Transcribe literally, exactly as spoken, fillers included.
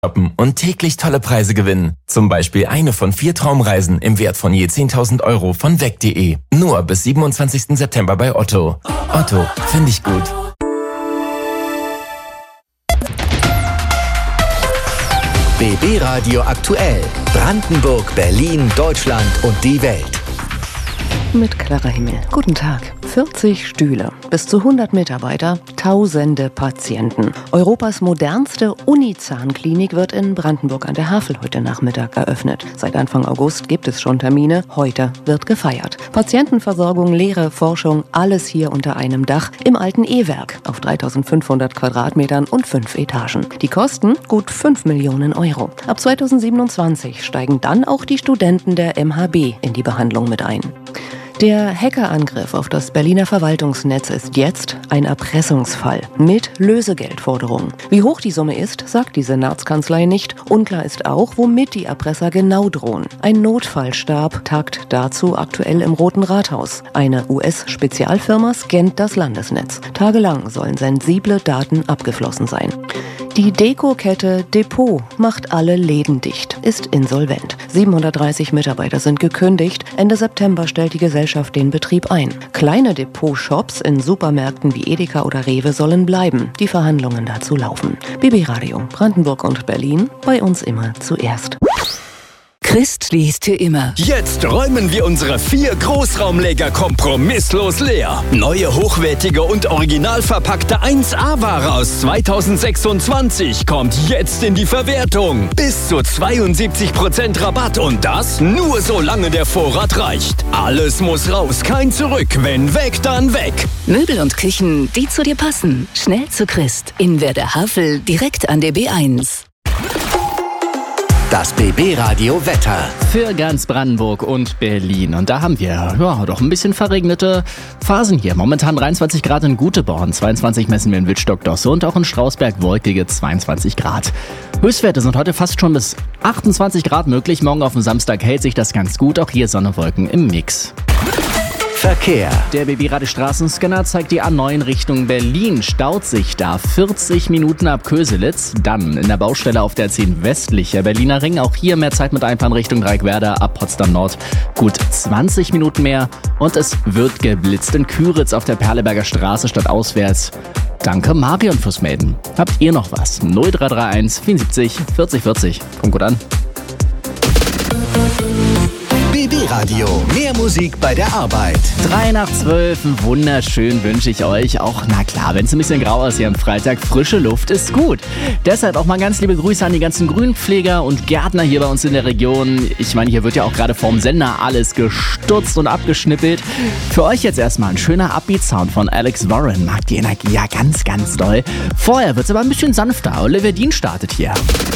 shoppen und täglich tolle Preise gewinnen. Zum Beispiel eine von vier Traumreisen im Wert von je zehntausend Euro von weg punkt de. Nur bis siebenundzwanzigsten September bei Otto. Otto, finde ich gut. B B Radio aktuell. Brandenburg, Berlin, Deutschland und die Welt. Mit Clara Himmel. Guten Tag. vierzig Stühle, bis zu hundert Mitarbeiter, tausende Patienten. Europas modernste Uni-Zahnklinik wird in Brandenburg an der Havel heute Nachmittag eröffnet. Seit Anfang August gibt es schon Termine. Heute wird gefeiert. Patientenversorgung, Lehre, Forschung, alles hier unter einem Dach im alten E-Werk auf dreitausendfünfhundert Quadratmetern und fünf Etagen. Die Kosten gut fünf Millionen Euro. Ab zweitausendsiebenundzwanzig steigen dann auch die Studenten der M H B in die Behandlung mit ein. Der Hackerangriff auf das Berliner Verwaltungsnetz ist jetzt ein Erpressungsfall mit Lösegeldforderungen. Wie hoch die Summe ist, sagt die Senatskanzlei nicht. Unklar ist auch, womit die Erpresser genau drohen. Ein Notfallstab tagt dazu aktuell im Roten Rathaus. Eine U S-Spezialfirma scannt das Landesnetz. Tagelang sollen sensible Daten abgeflossen sein. Die Deko-Kette Depot macht alle Läden dicht, ist insolvent. siebenhundertdreißig Mitarbeiter sind gekündigt. Ende September stellt die Gesellschaft den Betrieb ein. Kleine Depot-Shops in Supermärkten wie Edeka oder Rewe sollen bleiben. Die Verhandlungen dazu laufen. B B Radio, Brandenburg und Berlin, bei uns immer zuerst. Christ liest hier immer. Jetzt räumen wir unsere vier Großraumleger kompromisslos leer. Neue, hochwertige und original verpackte eins A-Ware aus zweitausendsechsundzwanzig kommt jetzt in die Verwertung. Bis zu zweiundsiebzig Prozent Rabatt und das nur solange der Vorrat reicht. Alles muss raus, kein Zurück. Wenn weg, dann weg. Möbel und Küchen, die zu dir passen. Schnell zu Christ. In Werder Havel, direkt an der B eins. Das B B Radio Wetter. Für ganz Brandenburg und Berlin. Und da haben wir ja doch ein bisschen verregnete Phasen hier. Momentan dreiundzwanzig Grad in Guteborn, zweiundzwanzig messen wir in Wittstock-Dosse und auch in Strausberg wolkige zweiundzwanzig Grad. Höchstwerte sind heute fast schon bis achtundzwanzig Grad möglich. Morgen auf dem Samstag hält sich das ganz gut. Auch hier Sonne, Wolken im Mix. Verkehr. Der B B-Radio Straßenscanner zeigt die A neun Richtung Berlin. Staut sich da vierzig Minuten ab Köselitz. Dann in der Baustelle auf der zehn westlicher Berliner Ring. Auch hier mehr Zeit mit Einfahren Richtung Dreieckwerder ab Potsdam Nord. Gut zwanzig Minuten mehr. Und es wird geblitzt in Küritz auf der Perleberger Straße statt auswärts. Danke Marion fürs Melden. Habt ihr noch was? null drei drei eins vierundsiebzig vierzig vierzig. Kommt gut an. B B Radio, mehr Musik bei der Arbeit. Drei nach zwölf, wunderschön wünsche ich euch. Auch, na klar, wenn es ein bisschen grau ist hier am Freitag, frische Luft ist gut. Deshalb auch mal ganz liebe Grüße an die ganzen Grünpfleger und Gärtner hier bei uns in der Region. Ich meine, hier wird ja auch gerade vorm Sender alles gestutzt und abgeschnippelt. Für euch jetzt erstmal ein schöner Upbeat-Sound von Alex Warren. Mag die Energie ja ganz, ganz doll. Vorher wird es aber ein bisschen sanfter. Olivia Dean startet hier.